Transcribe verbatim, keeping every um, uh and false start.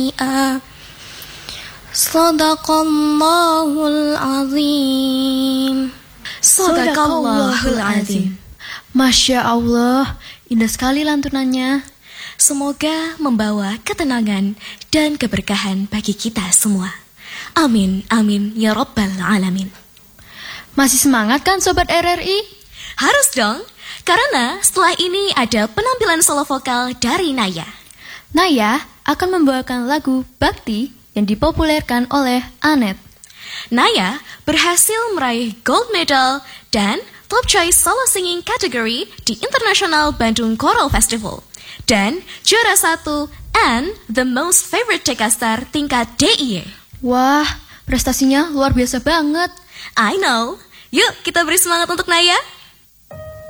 Sadaqallahul azim. Sadaqallahul azim. Masya Allah, indah sekali lantunannya. Semoga membawa ketenangan dan keberkahan bagi kita semua. Amin, amin, ya Rabbal Alamin. Masih semangat kan Sobat R R I? Harus dong, karena setelah ini ada penampilan solo vokal dari Naya. Naya akan membawakan lagu Bakti yang dipopulerkan oleh Anet. Naya berhasil meraih gold medal dan top choice solo singing category di International Bandung Choral Festival. Dan juara satu and the most favorite Tekastar tingkat D I Y. Wah, prestasinya luar biasa banget. I know. Yuk kita beri semangat untuk Naya.